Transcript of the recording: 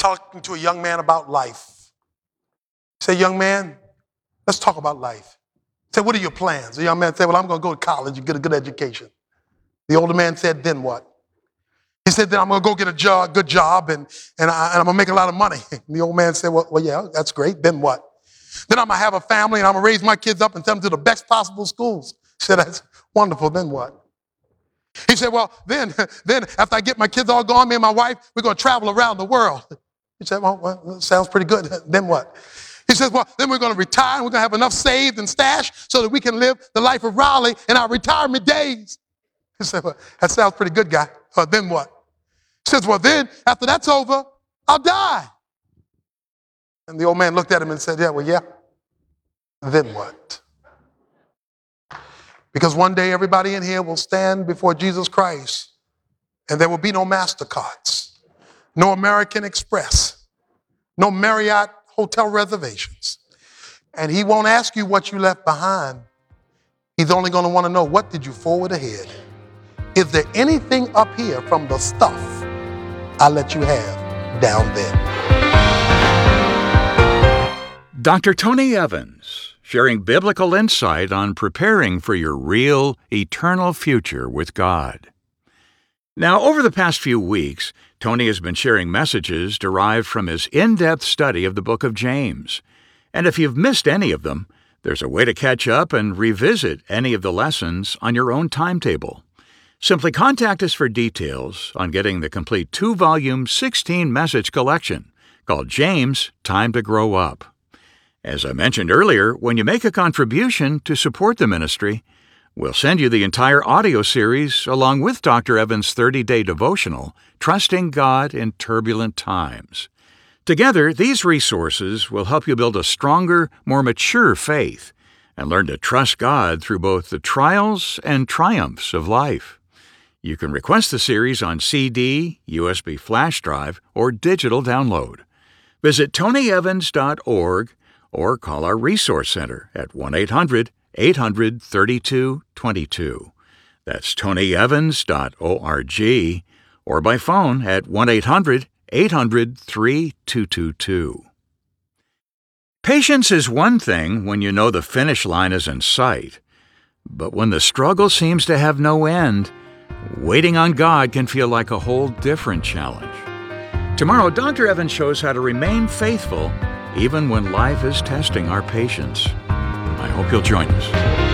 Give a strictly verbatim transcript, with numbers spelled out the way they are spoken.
talking to a young man about life. He said, young man, let's talk about life. He said, what are your plans? The young man said, well, I'm going to go to college and get a good education. The older man said, then what? He said, then I'm going to go get a job, good job, and, and, I, and I'm going to make a lot of money. And the old man said, well, well, yeah, that's great. Then what? Then I'm going to have a family, and I'm going to raise my kids up and send them to the best possible schools. He said, that's wonderful. Then what? He said, well, then, then after I get my kids all gone, me and my wife, we're going to travel around the world. He said, well, well, sounds pretty good. Then what? He says, well, then we're going to retire, and we're going to have enough saved and stashed so that we can live the life of Raleigh in our retirement days. He said, well, that sounds pretty good, guy. Well, then what? He says, well, then, after that's over, I'll die. And the old man looked at him and said, yeah, well, yeah. Then what? Because one day everybody in here will stand before Jesus Christ, and there will be no MasterCards, no American Express, no Marriott hotel reservations. And he won't ask you what you left behind. He's only going to want to know, what did you forward ahead? Is there anything up here from the stuff I let you have down there? Doctor Tony Evans, sharing biblical insight on preparing for your real, eternal future with God. Now, over the past few weeks, Tony has been sharing messages derived from his in-depth study of the book of James. And if you've missed any of them, there's a way to catch up and revisit any of the lessons on your own timetable. Simply contact us for details on getting the complete two-volume, sixteen-message collection called James, Time to Grow Up. As I mentioned earlier, when you make a contribution to support the ministry, we'll send you the entire audio series along with Doctor Evans' thirty-day devotional, Trusting God in Turbulent Times. Together, these resources will help you build a stronger, more mature faith and learn to trust God through both the trials and triumphs of life. You can request the series on C D, U S B flash drive, or digital download. Visit tony evans dot org or call our Resource Center at one eight hundred eight hundred thirty-two twenty-two. That's tony evans dot org or by phone at one eight hundred eight hundred three two two two. Patience is one thing when you know the finish line is in sight. But when the struggle seems to have no end, waiting on God can feel like a whole different challenge. Tomorrow, Doctor Evans shows how to remain faithful even when life is testing our patience. I hope you'll join us.